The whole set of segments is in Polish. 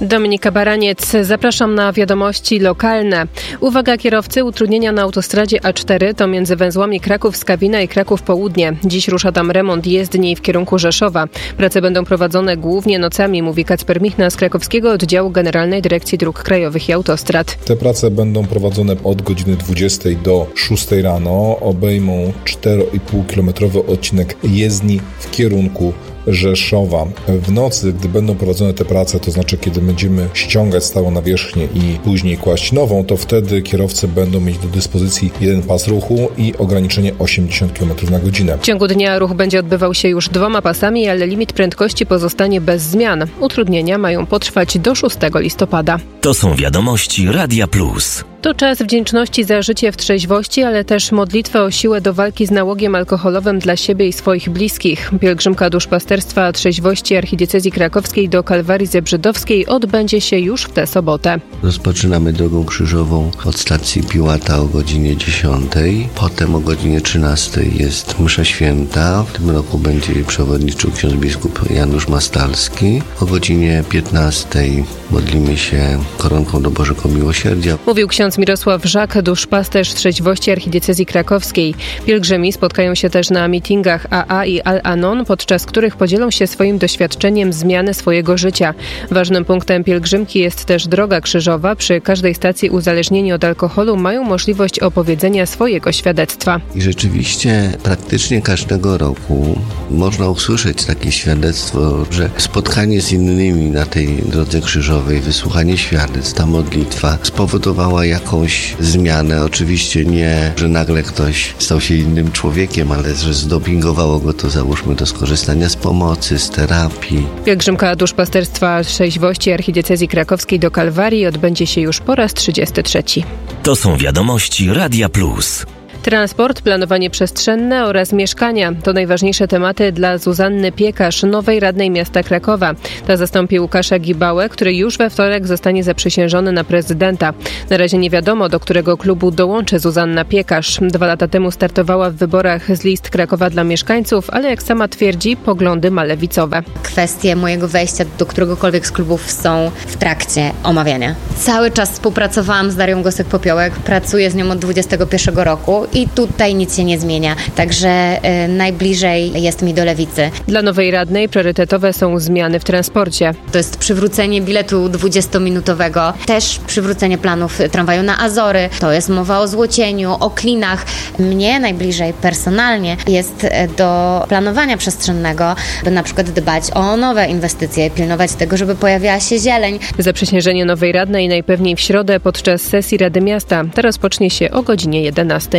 Dominika Baraniec, zapraszam na wiadomości lokalne. Uwaga kierowcy, utrudnienia na autostradzie A4 to między węzłami Kraków-Skawina i Kraków-Południe. Dziś rusza tam remont jezdni w kierunku Rzeszowa. Prace będą prowadzone głównie nocami, mówi Kacper Michna z krakowskiego oddziału Generalnej Dyrekcji Dróg Krajowych i Autostrad. Te prace będą prowadzone od godziny 20 do 6 rano. Obejmą 4,5-kilometrowy odcinek jezdni w kierunku Rzeszowa. W nocy, gdy będą prowadzone te prace, to znaczy kiedy będziemy ściągać stałą nawierzchnię i później kłaść nową, to wtedy kierowcy będą mieć do dyspozycji jeden pas ruchu i ograniczenie 80 km na godzinę. W ciągu dnia ruch będzie odbywał się już 2 pasami, ale limit prędkości pozostanie bez zmian. Utrudnienia mają potrwać do 6 listopada. To są wiadomości Radia Plus. To czas wdzięczności za życie w trzeźwości, ale też modlitwę o siłę do walki z nałogiem alkoholowym dla siebie i swoich bliskich. Pielgrzymka duszpasterstwa trzeźwości Archidiecezji Krakowskiej do Kalwarii Zebrzydowskiej odbędzie się już w tę sobotę. Rozpoczynamy drogą krzyżową od stacji Piłata o godzinie 10. Potem o godzinie 13 jest msza święta. W tym roku będzie jej przewodniczył ksiądz biskup Janusz Mastalski. O godzinie 15 modlimy się koronką do Bożego Miłosierdzia. Mówił ksiądz Mirosław Żak, duszpasterz trzeźwości Archidiecezji Krakowskiej. Pielgrzymi spotkają się też na meetingach AA i Al-Anon, podczas których podzielą się swoim doświadczeniem zmiany swojego życia. Ważnym punktem pielgrzymki jest też droga krzyżowa. Przy każdej stacji uzależnieni od alkoholu mają możliwość opowiedzenia swojego świadectwa. I rzeczywiście praktycznie każdego roku można usłyszeć takie świadectwo, że spotkanie z innymi na tej drodze krzyżowej, wysłuchanie świadectw, ta modlitwa spowodowała jakąś zmianę. Oczywiście nie, że nagle ktoś stał się innym człowiekiem, ale że zdopingowało go to, załóżmy, do skorzystania z pomocy, z terapii. Pielgrzymka duszpasterstwa trzeźwości Archidiecezji Krakowskiej do Kalwarii odbędzie się już po raz 33. To są wiadomości Radia Plus. Transport, planowanie przestrzenne oraz mieszkania to najważniejsze tematy dla Zuzanny Piekarz, nowej radnej miasta Krakowa. Ta zastąpi Łukasza Gibałę, który już we wtorek zostanie zaprzysiężony na prezydenta. Na razie nie wiadomo, do którego klubu dołączy Zuzanna Piekarz. 2 lata temu startowała w wyborach z list Krakowa dla mieszkańców, ale jak sama twierdzi, poglądy ma lewicowe. Kwestie mojego wejścia do któregokolwiek z klubów są w trakcie omawiania. Cały czas współpracowałam z Darią Gosek-Popiołek, pracuję z nią od 21 roku. I tutaj nic się nie zmienia, także najbliżej jest mi do lewicy. Dla nowej radnej priorytetowe są zmiany w transporcie. To jest przywrócenie biletu 20-minutowego, też przywrócenie planów tramwaju na Azory, to jest mowa o Złocieniu, o Klinach. Mnie najbliżej personalnie jest do planowania przestrzennego, by na przykład dbać o nowe inwestycje, pilnować tego, żeby pojawiała się zieleń. Zaprzysiężenie nowej radnej najpewniej w środę podczas sesji Rady Miasta. Ta rozpocznie się o godzinie 11.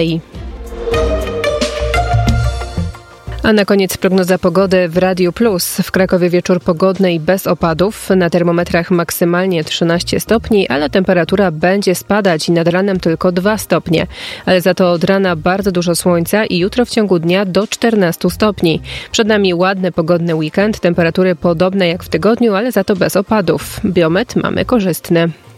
A na koniec prognoza pogody w Radiu Plus. W Krakowie wieczór pogodny i bez opadów. Na termometrach maksymalnie 13 stopni, ale temperatura będzie spadać i nad ranem tylko 2 stopnie. Ale za to od rana bardzo dużo słońca i jutro w ciągu dnia do 14 stopni. Przed nami ładny, pogodny weekend. Temperatury podobne jak w tygodniu, ale za to bez opadów. Biometr mamy korzystny.